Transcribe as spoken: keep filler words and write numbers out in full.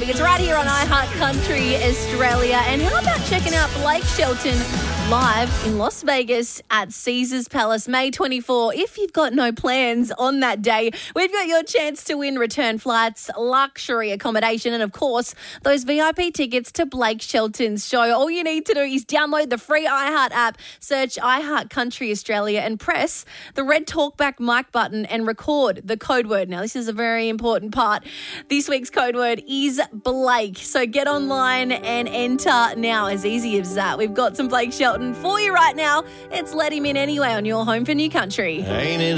It's right here on iHeart Country Australia. And how about checking out Blake Shelton live in Las Vegas at Caesars Palace, May twenty-fourth. If you've got no plans on that day, we've got your chance to win return flights, luxury accommodation, and of course, those V I P tickets to Blake Shelton's show. All you need to do is download the free iHeart app, search iHeart Country Australia, and press the red talkback mic button and record the code word. Now, this is a very important part. This week's code word is Blake. So get online and enter now. As easy as that. We've got some Blake Shelton for you right now. It's Let Him In Anyway on your home for New Country. Ain't it